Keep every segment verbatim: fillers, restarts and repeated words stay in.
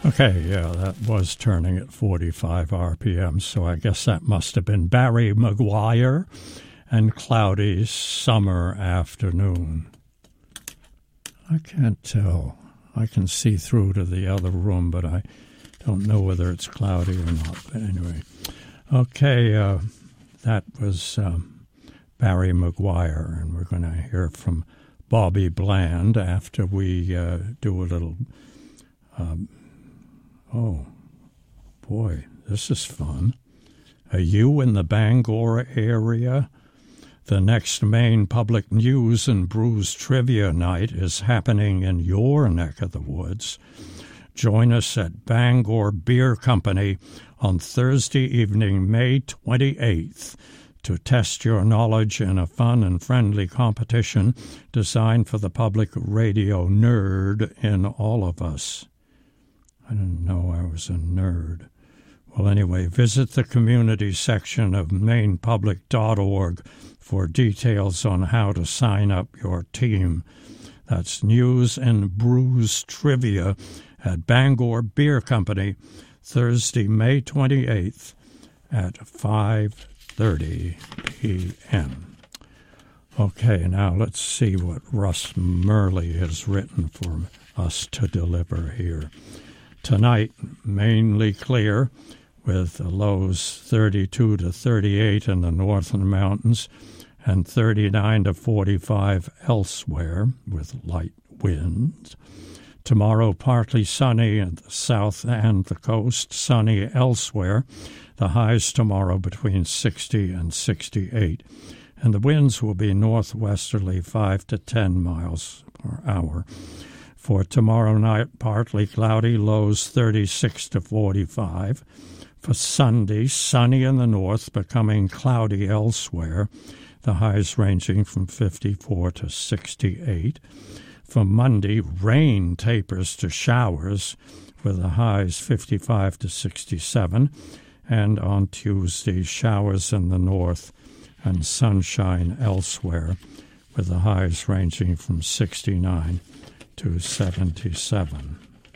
Okay, yeah, that was turning at forty-five R P M, so I guess that must have been Barry McGuire and Cloudy Summer Afternoon. I can't tell. I can see through to the other room, but I don't know whether it's cloudy or not. But anyway, okay, uh, that was um, Barry McGuire, and we're going to hear from Bobby Bland after we uh, do a little... Um, oh, boy, this is fun. Are you in the Bangor area? The next main public news and brews trivia night is happening in your neck of the woods. Join us at Bangor Beer Company on Thursday evening, May twenty-eighth, to test your knowledge in a fun and friendly competition designed for the public radio nerd in all of us. I didn't know I was a nerd. Well, anyway, visit the community section of maine public dot org for details on how to sign up your team. That's News and Brews Trivia at Bangor Beer Company, Thursday, May twenty-eighth at five thirty p.m. Okay, now let's see what Russ Murley has written for us to deliver here. Tonight, mainly clear, with lows thirty-two to thirty-eight in the northern mountains and thirty-nine to forty-five elsewhere, with light winds. Tomorrow, partly sunny in the south and the coast, sunny elsewhere. The highs tomorrow between sixty and sixty-eight. And the winds will be northwesterly five to ten miles per hour. For tomorrow night, partly cloudy, lows thirty-six to forty-five. For Sunday, sunny in the north, becoming cloudy elsewhere. The highs ranging from fifty-four to sixty-eight. For Monday, rain tapers to showers, with the highs fifty-five to sixty-seven. And on Tuesday, showers in the north and sunshine elsewhere, with the highs ranging from sixty-nine to seventy-seven.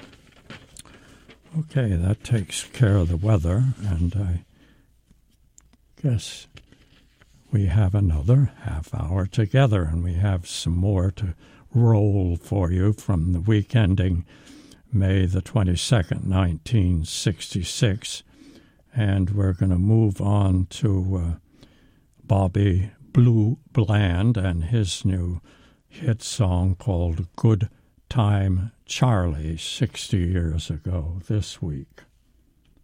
Okay, that takes care of the weather, and I guess we have another half hour together, and we have some more to roll for you from the week ending May the twenty-second, nineteen sixty-six, and we're going to move on to uh, Bobby Blue Bland and his new hit song called Good Time Charlie, sixty years ago this week.